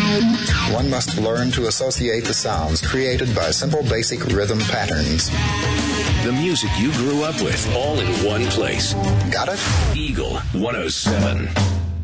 One must learn to associate the sounds created by simple basic rhythm patterns. The music you grew up with, all in one place. Got it? Eagle 107.